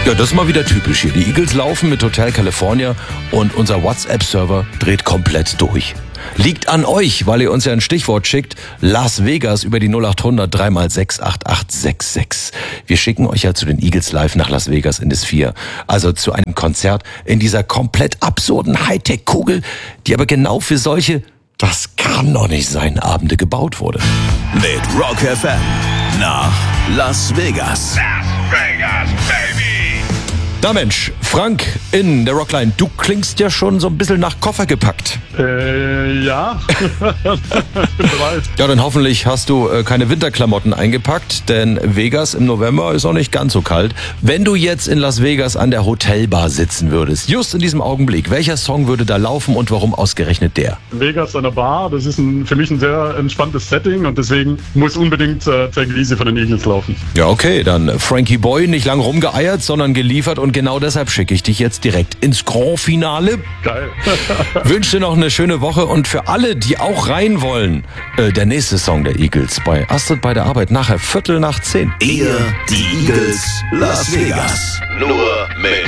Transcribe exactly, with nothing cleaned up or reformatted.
Ja, das ist mal wieder typisch hier. Die Eagles laufen mit Hotel California und unser WhatsApp-Server dreht komplett durch. Liegt an euch, weil ihr uns ja ein Stichwort schickt. Las Vegas über die null acht hundert drei mal sechs acht acht sechs sechs. Wir schicken euch ja zu den Eagles live nach Las Vegas in das Vier. Also zu einem Konzert in dieser komplett absurden Hightech-Kugel, die aber genau für solche, das kann doch nicht sein, Abende gebaut wurde. Mit Rock F M nach Las Vegas. Las Vegas, baby! Na Mensch, Frank in der Rockline, du klingst ja schon so ein bisschen nach Koffer gepackt. Äh, ja. Ich bin bereit. Ja, dann hoffentlich hast du äh, keine Winterklamotten eingepackt, denn Vegas im November ist auch nicht ganz so kalt. Wenn du jetzt in Las Vegas an der Hotelbar sitzen würdest, just in diesem Augenblick, welcher Song würde da laufen und warum ausgerechnet der? Vegas an der Bar, das ist ein, für mich ein sehr entspanntes Setting und deswegen muss unbedingt äh, Take It Easy von den Eagles laufen. Ja, okay, dann Frankie Boy, nicht lang rumgeeiert, sondern geliefert und genau deshalb schicke ich dich jetzt direkt ins Grand Finale. Geil. Wünsche dir noch eine schöne Woche und für alle, die auch rein wollen, äh, der nächste Song der Eagles bei Astrid bei der Arbeit nachher Viertel nach zehn. Ihr, die Eagles, Las Vegas. Nur mit